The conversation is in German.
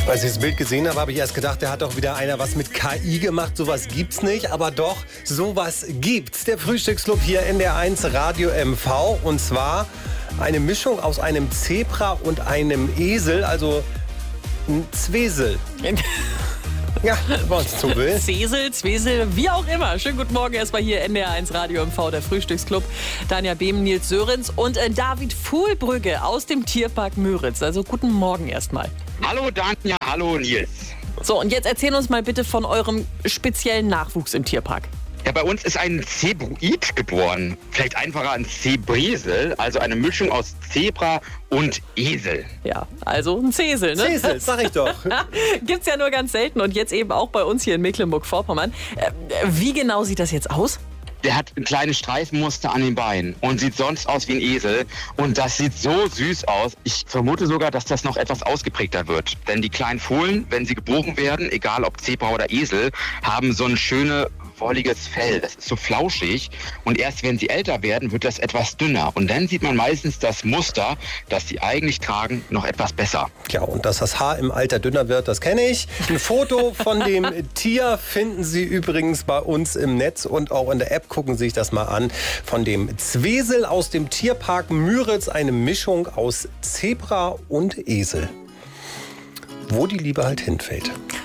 Als ich das Bild gesehen habe, habe ich erst gedacht, da hat doch wieder einer was mit KI gemacht. Sowas gibt's nicht, aber doch, sowas gibt's. Der Frühstücksclub hier in der 1 Radio MV. Und zwar eine Mischung aus einem Zebra und einem Esel, also ein Zwesel. Ja, was so will. Zesel, Zwesel, wie auch immer. Schönen guten Morgen erstmal hier NDR1 Radio MV, der Frühstücksclub. Tanja Behm, Nils Sörenz und David Fuhlbrügge aus dem Tierpark Müritz. Also guten Morgen erstmal. Hallo Tanja, hallo Nils. So, und jetzt erzähl uns mal bitte von eurem speziellen Nachwuchs im Tierpark. Ja, bei uns ist ein Zebroid geboren. Vielleicht einfacher ein Zebresel, also eine Mischung aus Zebra und Esel. Ja, also ein Zesel, ne? Zesel, sag ich doch. Gibt's ja nur ganz selten und jetzt eben auch bei uns hier in Mecklenburg-Vorpommern. Wie genau sieht das jetzt aus? Der hat ein kleines Streifenmuster an den Beinen und sieht sonst aus wie ein Esel. Und das sieht so süß aus. Ich vermute sogar, dass das noch etwas ausgeprägter wird. Denn die kleinen Fohlen, wenn sie geboren werden, egal ob Zebra oder Esel, haben so ein schönes, wolliges Fell. Das ist so flauschig. Und erst wenn sie älter werden, wird das etwas dünner. Und dann sieht man meistens das Muster, das sie eigentlich tragen, noch etwas besser. Ja, und dass das Haar im Alter dünner wird, das kenne ich. Ein Foto von dem Tier finden Sie übrigens bei uns im Netz und auch in der App. Gucken Sie sich das mal an. Von dem Zwesel aus dem Tierpark Müritz, eine Mischung aus Zebra und Esel. Wo die Liebe halt hinfällt.